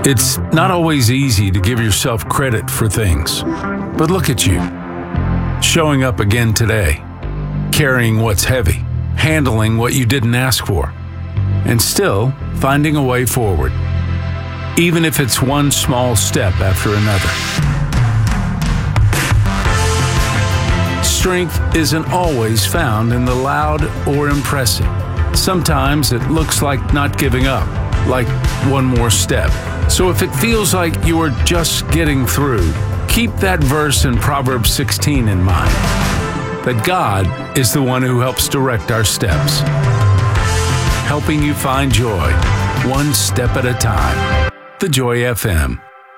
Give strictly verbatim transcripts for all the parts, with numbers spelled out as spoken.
It's not always easy to give yourself credit for things, but look at you, showing up again today, carrying what's heavy, handling what you didn't ask for, and still finding a way forward, even if it's one small step after another. Strength isn't always found in the loud or impressive. Sometimes it looks like not giving up, like one more step. So if it feels like you are just getting through, keep that verse in Proverbs sixteen in mind, that God is the one who helps direct our steps, helping you find joy, one step at a time. The Joy F M.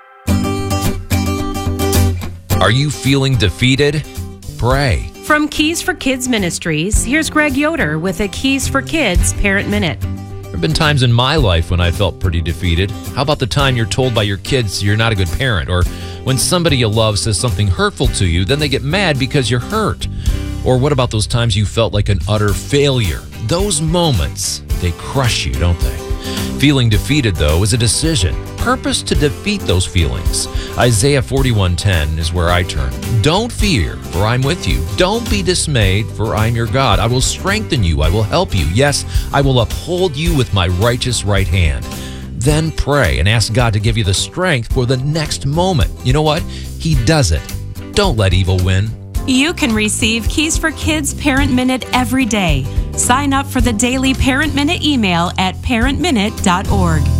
Are you feeling defeated? Pray. From Keys for Kids Ministries, here's Greg Yoder with a Keys for Kids Parent Minute. There have been times in my life when I felt pretty defeated. How about the time you're told by your kids you're not a good parent? Or when somebody you love says something hurtful to you, then they get mad because you're hurt? Or what about those times you felt like an utter failure? Those moments, they crush you, don't they? Feeling defeated, though, is a decision. Purpose to defeat those feelings. Isaiah forty-one ten is where I turn. Don't fear, for I'm with you. Don't be dismayed, for I'm your God. I will strengthen you. I will help you. Yes, I will uphold you with my righteous right hand. Then pray and ask God to give you the strength for the next moment. You know what? He does it. Don't let evil win. You can receive Keys for Kids Parent Minute every day. Sign up for the daily Parent Minute email at parent minute dot org.